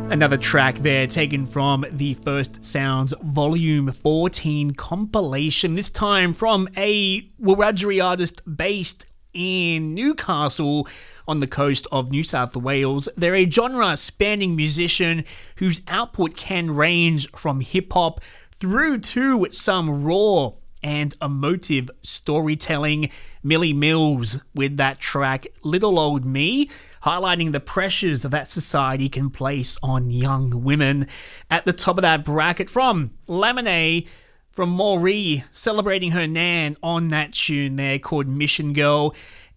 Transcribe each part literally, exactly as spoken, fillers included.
Another track there taken from the First Sounds Volume fourteen compilation, this time from a Wiradjuri artist based in Newcastle on the coast of New South Wales. They're a genre-spanning musician whose output can range from hip-hop through to some raw and emotive storytelling. Millie Mills with that track Little Old Me, highlighting the pressures that society can place on young women. At the top of that bracket from Lemonade, from Maury, celebrating her nan on that tune there called Mission Girl.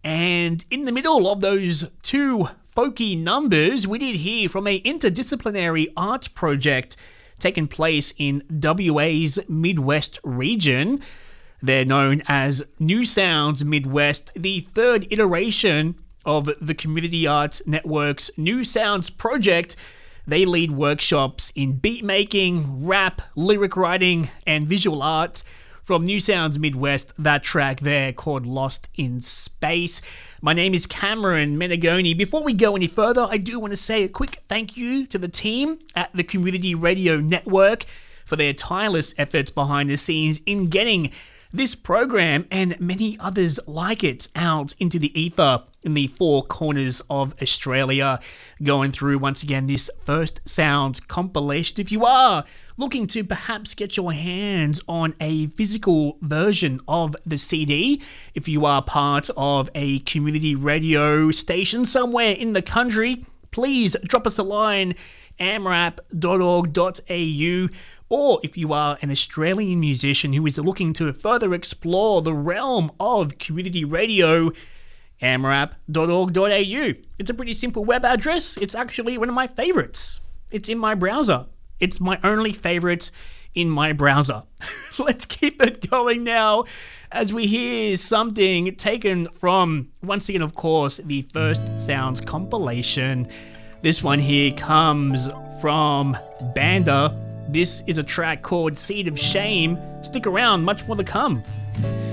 And in the middle of those two folky numbers, we did hear from a interdisciplinary art project taking place in W A's Midwest region. They're known as New Sounds Midwest, the third iteration of the Community Arts Network's New Sounds project. They lead workshops in beat making, rap, lyric writing, and visual arts. From New Sounds Midwest, that track there called Lost in Space. My name is Cameron Menegoni. Before we go any further, I do want to say a quick thank you to the team at the Community Radio Network for their tireless efforts behind the scenes in getting this program and many others like it out into the ether in the four corners of Australia. Going through once again this First Sounds compilation. If you are looking to perhaps get your hands on a physical version of the C D, if you are part of a community radio station somewhere in the country, please drop us a line, amrap dot org dot a u. Or if you are an Australian musician who is looking to further explore the realm of community radio, amrap dot org dot a u. It's a pretty simple web address. It's actually one of my favorites. It's in my browser. It's my only favorite in my browser. Let's keep it going now as we hear something taken from, once again, of course, the First Sounds compilation. This one here comes from Banda. This is a track called Seed of Shame. Stick around, much more to come.